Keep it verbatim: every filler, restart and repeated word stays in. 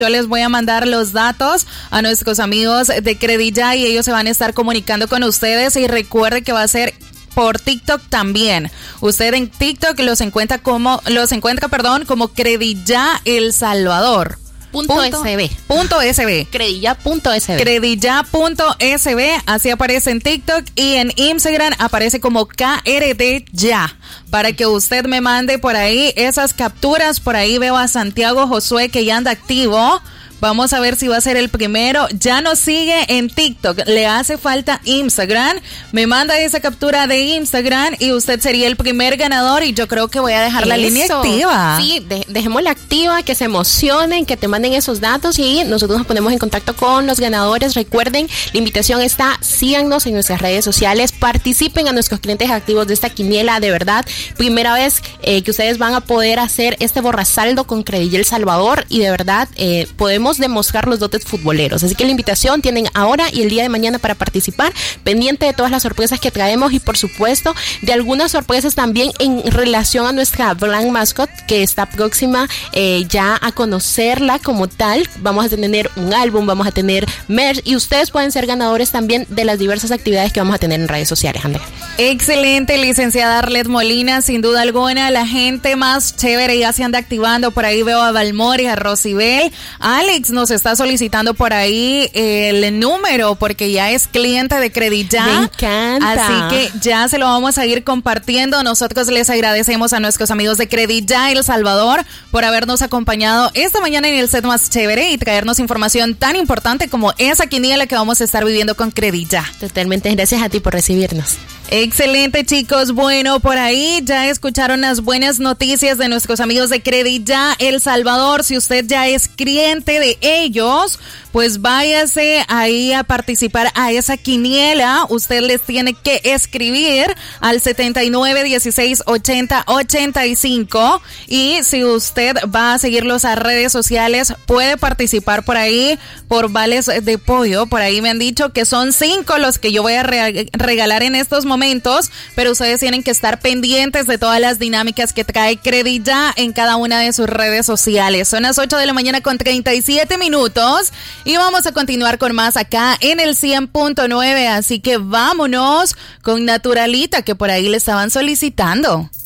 Yo les voy a mandar los datos a nuestros amigos de Credit-Ya y ellos se van a estar comunicando con ustedes. Y recuerde que va a ser por TikTok también. Usted en TikTok los encuentra como, los encuentra, perdón, como Credit-Ya El Salvador. Punto, punto SB. Punto SB. Credit-Ya punto S B. Credit-Ya punto S B. Así aparece en TikTok y en Instagram aparece como K R D Ya. Para que usted me mande por ahí esas capturas. Por ahí veo a Santiago Josué que ya anda activo. Vamos a ver si va a ser el primero. Ya nos sigue en TikTok. Le hace falta Instagram. Me manda esa captura de Instagram y usted sería el primer ganador. Y yo creo que voy a dejar Eso. la línea activa. Sí, de, dejémosla activa, que se emocionen, que te manden esos datos y nosotros nos ponemos en contacto con los ganadores. Recuerden, la invitación está, síganos en nuestras redes sociales, participen a nuestros clientes activos de esta quiniela. De verdad, primera vez eh, que ustedes van a poder hacer este borrasaldo con Credit-Ya El Salvador y de verdad eh, podemos demostrar los dotes futboleros. Así que la invitación tienen ahora y el día de mañana para participar, pendiente de todas las sorpresas que traemos y por supuesto de algunas sorpresas también en relación a nuestra brand mascot que está próxima eh, ya a conocerla como tal. Vamos a tener un álbum, vamos a tener merch y ustedes pueden ser ganadores también de las diversas actividades que vamos a tener en redes sociales, Andrea. Excelente, licenciada Arlet Molina, sin duda alguna la gente más chévere ya se anda activando. Por ahí veo a Valmor y a Rosibel. Alex nos está solicitando por ahí el número porque ya es cliente de Credit-Ya. Me encanta. Así que ya se lo vamos a ir compartiendo. Nosotros les agradecemos a nuestros amigos de Credit-Ya El Salvador por habernos acompañado esta mañana en el set más chévere y traernos información tan importante como esa quiniela que vamos a estar viviendo con Credit-Ya. Totalmente, gracias a ti por recibirnos. Excelente, chicos. Bueno, por ahí ya escucharon las buenas noticias de nuestros amigos de Credit-Ya El Salvador. Si usted ya es cliente de ellos, pues váyase ahí a participar a esa quiniela. Usted les tiene que escribir al setenta y nueve dieciséis ochenta ochenta y cinco y si usted va a seguirlos a redes sociales puede participar por ahí por vales de pollo. Por ahí me han dicho que son cinco los que yo voy a re- regalar en estos momentos, pero ustedes tienen que estar pendientes de todas las dinámicas que trae Credit-Ya en cada una de sus redes sociales. Son las ocho de la mañana con treinta y siete minutos y vamos a continuar con más acá en el cien punto nueve, así que vámonos con Naturalita que por ahí le estaban solicitando.